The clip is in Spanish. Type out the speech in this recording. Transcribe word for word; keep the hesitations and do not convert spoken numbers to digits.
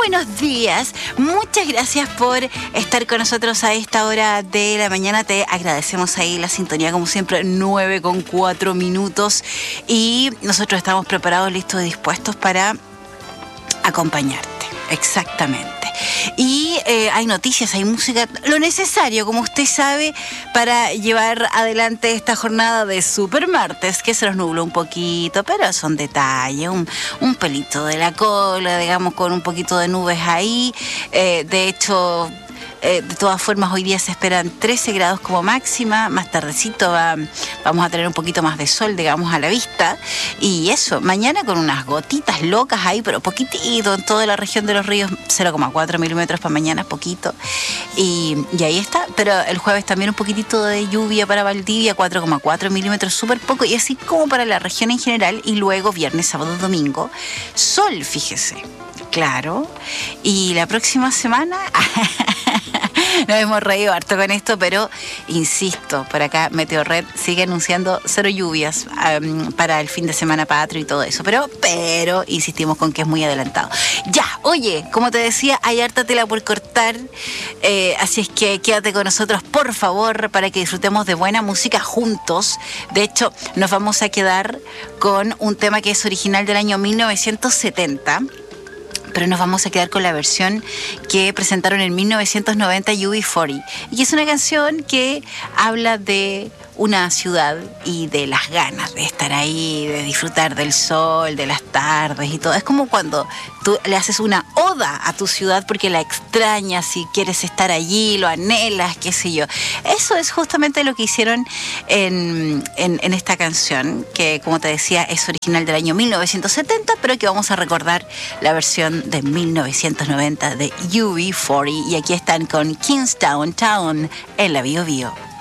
buenos días. Muchas gracias por estar con nosotros a esta hora de la mañana. Te agradecemos ahí la sintonía, como siempre, nueve con cuatro minutos. Y nosotros estamos preparados, listos y dispuestos para acompañarte. Exactamente. Y eh, hay noticias, hay música, lo necesario, como usted sabe, para llevar adelante esta jornada de Super Martes, que se nos nubló un poquito, pero son detalles, un, un pelito de la cola, digamos, con un poquito de nubes ahí. Eh, de hecho... Eh, de todas formas, hoy día se esperan trece grados como máxima. Más tardecito va, vamos a tener un poquito más de sol, digamos, a la vista. Y eso, mañana con unas gotitas locas ahí, pero poquitito en toda la región de los ríos, cero coma cuatro milímetros para mañana, poquito. Y, y ahí está. Pero el jueves también un poquitito de lluvia para Valdivia, cuatro coma cuatro milímetros, súper poco. Y así como para la región en general. Y luego viernes, sábado, domingo, sol, fíjese. Claro. Y la próxima semana... Nos hemos reído harto con esto, pero insisto, por acá Meteorred sigue anunciando cero lluvias um, para el fin de semana patrio y todo eso, pero, pero insistimos con que es muy adelantado. Ya, oye, como te decía, hay harta tela por cortar, eh, así es que quédate con nosotros, por favor, para que disfrutemos de buena música juntos. De hecho, nos vamos a quedar con un tema que es original del año mil novecientos setenta, pero nos vamos a quedar con la versión que presentaron en mil novecientos noventa U B cuarenta, y es una canción que habla de una ciudad y de las ganas de estar ahí, de disfrutar del sol, de las tardes y todo. Es como cuando tú le haces una oda a tu ciudad porque la extrañas y quieres estar allí, lo anhelas, qué sé yo. Eso es justamente lo que hicieron en, en, en esta canción, que, como te decía, es original del año mil novecientos setenta, pero que vamos a recordar la versión de mil novecientos noventa de U B cuarenta. Y aquí están con Kingstown Town en la Bio Bio.